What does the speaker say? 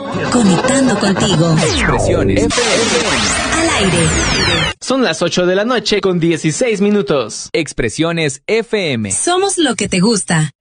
Conectando contigo. Expresiones FM. Al aire. Son las 8 de la noche con 16 minutos. Expresiones FM. Somos lo que te gusta.